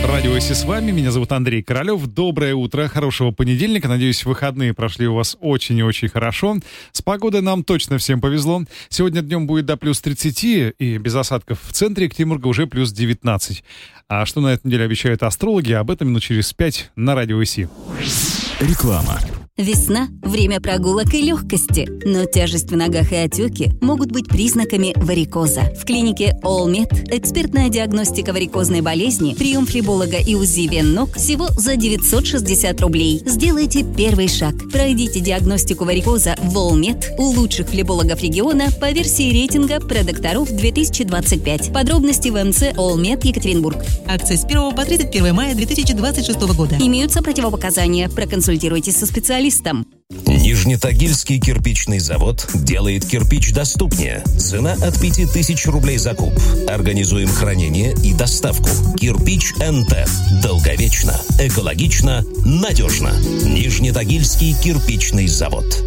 Радио Оси с вами, меня зовут Андрей Королёв. Доброе утро, хорошего понедельника. Надеюсь, выходные прошли у вас очень и очень хорошо. С погодой нам точно всем повезло. Сегодня днем будет до плюс 30 и без осадков в центре Екатеринбурга уже плюс 19. А что на этой неделе обещают астрологи, об этом минут через 5 на Радио Оси. Реклама. Весна – время прогулок и легкости, но тяжесть в ногах и отеки могут быть признаками варикоза. В клинике All-Med экспертная диагностика варикозной болезни, прием флеболога и УЗИ вен ног всего за 960 рублей. Сделайте первый шаг. Пройдите диагностику варикоза в All-Med у лучших флебологов региона по версии рейтинга продокторов 2025. Подробности в МЦ All-Med Екатеринбург. Акция с 1 по 31 мая 2026 года. Имеются противопоказания. Проконсультируйтесь со специалистом. Нижнетагильский кирпичный завод делает кирпич доступнее. Цена от 5000 рублей за куб. Организуем хранение и доставку. Кирпич НТ. Долговечно, экологично, надежно. Нижнетагильский кирпичный завод.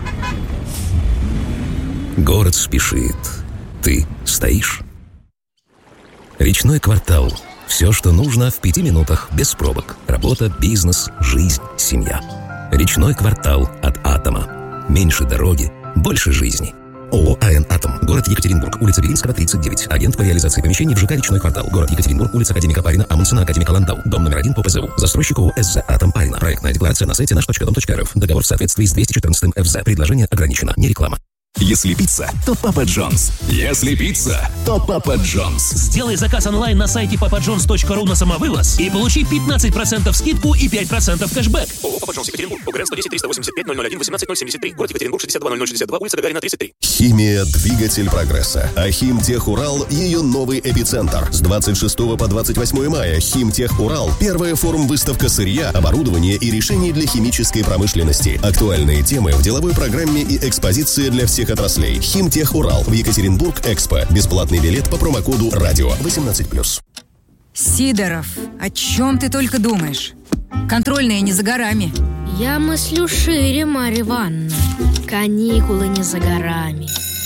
Город спешит. Ты стоишь? Речной квартал. Все, что нужно в 5 минутах, без пробок. Работа, бизнес, жизнь, семья. Речной квартал от «Атома». Меньше дороги, больше жизни. ООО «АН Атом». Город Екатеринбург. Улица Белинского, 39. Агент по реализации помещений в ЖК «Речной квартал». Город Екатеринбург. Улица Академика Парина, Амундсена, Академика Ландау. Дом номер 1 по ПЗУ. Застройщик ООО «СЗ Атом Парина». Проектная декларация на сайте наш.дом.рф. Договор в соответствии с 214 ФЗ. Предложение ограничено. Не реклама. Если пицца, то Папа Джонс. Если пицца, то Папа Джонс. Сделай заказ онлайн на сайте papajohns.ru на самовывоз и получи 15% скидку и 5% кэшбэк. ООО «Папа Джонс Екатеринбург», УГРН 110 385 001 18 073, город Екатеринбург, 62 0062, улица Гагарина, 33. Химия – двигатель прогресса. А Химтех Урал – ее новый эпицентр. С 26 по 28 мая Химтех Урал – первая форум-выставка сырья, оборудования и решений для химической промышленности. Актуальные темы в деловой программе и экспозиции для всех отраслей. Химтех Урал в Екатеринбург Экспо. Бесплатный билет по промокоду РАДИО 18+. Сидоров, о чем ты только думаешь? Контрольные не за горами. Я мыслю шире, Марья Ивановна. Каникулы не за горами.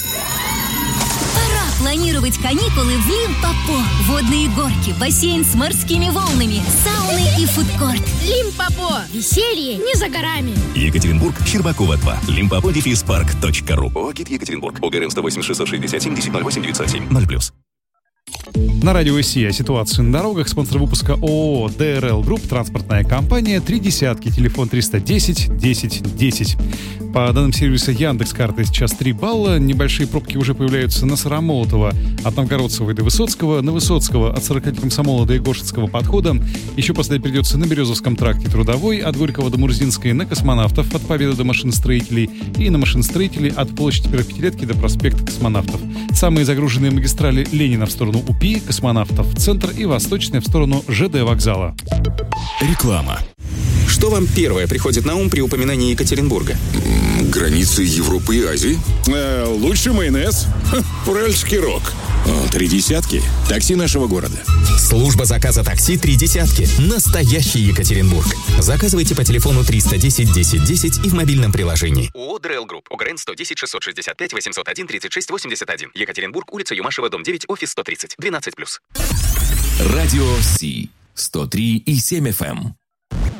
Планировать каникулы в Лимпопо. Водные горки, бассейн с морскими волнами, сауны и фудкорт. Лимпопо. Веселье не за горами. Екатеринбург, Щербакова 2. limpopo-park.ru. ОГИТ Екатеринбург. ОГРН 108 667 1008 907 0+. На Радио Оси о ситуации на дорогах. Спонсор выпуска ООО ДРЛ Групп, транспортная компания, 3 десятки, телефон 310 10 10. По данным сервиса Яндекс.Карты сейчас 3 балла. Небольшие пробки уже появляются на Сарамолотова от Новгородцева и до Высоцкого, на Высоцкого от 40 Комсомола до Егоршицкого подхода. Еще поставить придется на Березовском тракте Трудовой, от Горького до Мурзинской, на Космонавтов, от Победы до Машиностроителей и на Машиностроителей от площади Первопятилетки до проспекта Космонавтов. Самые загруженные магистрали: Ленина в сторону УПИ, Космонавтов в центр и Восточная в сторону ЖД вокзала. Реклама. Что вам первое приходит на ум при упоминании Екатеринбурга? Границы Европы и Азии. Лучший майонез. Уральский рок. 3 десятки. Такси нашего города. Служба заказа такси 3 десятки. Настоящий Екатеринбург. Заказывайте по телефону 310 10 10 и в мобильном приложении. ООО ДРЛ Групп. ОГРН 110 665 801 36 81. Екатеринбург, улица Юмашева, дом 9, офис 130. 12+. Радио Си. 103,7 FM.